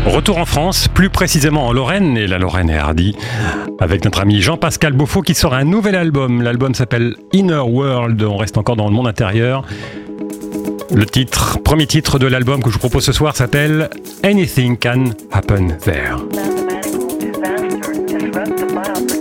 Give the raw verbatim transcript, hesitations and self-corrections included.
Retour en France, plus précisément en Lorraine, et la Lorraine est hardie, avec notre ami Jean-Pascal Beaufaux qui sort un nouvel album. L'album s'appelle Inner World, on reste encore dans le monde intérieur. Le titre, premier titre de l'album que je vous propose ce soir s'appelle Anything Can Happen There. Mathematical disaster disrupts the biology.